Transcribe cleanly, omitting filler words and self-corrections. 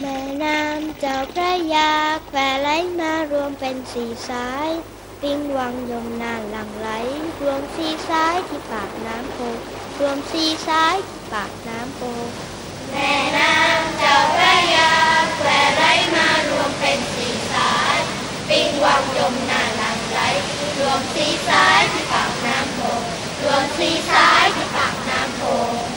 แม่น้ำเจ้าพระยาแควไหลมารวมเป็นสี่สายปิงวังยมนาหลั่งไหลรวมสี่สายที่ปากน้ำโพรวมสี่สายที่ปากน้ำโพแม่น้ำเจ้าพระยาแควไหลมารวมเป็นสี่สายปิงวังยมนาหลั่งไหลรวมสี่สายที่ปากน้ำโพรวมสี่สายที่ปากน้ำโพ